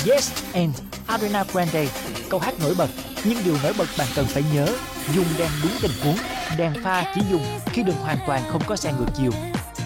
Yes and Ariana Grande. Câu hát nổi bật, nhưng điều nổi bật bạn cần phải nhớ, dùng đèn đúng tình huống. Đèn pha chỉ dùng khi đường hoàn toàn không có xe ngược chiều.